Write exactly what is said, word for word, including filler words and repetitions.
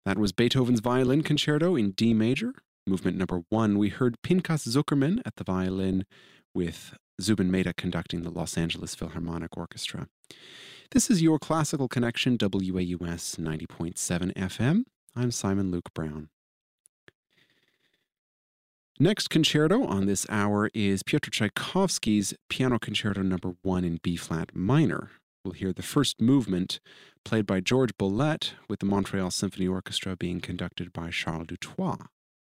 That was Beethoven's Violin Concerto in D major. Movement number one, we heard Pinchas Zuckerman at the violin with Zubin Mehta conducting the Los Angeles Philharmonic Orchestra. This is your Classical Connection, W A U S ninety point seven F M. I'm Simon Luke Brown. Next concerto on this hour is Pyotr Tchaikovsky's Piano Concerto number one in B-flat minor. We'll hear the first movement played by George Bollette with the Montreal Symphony Orchestra being conducted by Charles Dutoit.